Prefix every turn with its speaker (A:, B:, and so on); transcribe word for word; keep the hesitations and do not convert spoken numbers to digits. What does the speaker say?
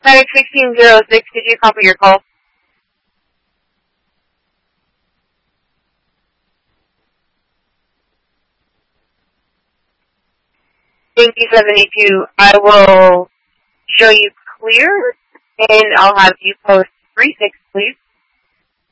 A: Medic sixteen oh six, did you copy your call? Thank you, seventy-two. I will show you clear, and I'll have you post three six, please.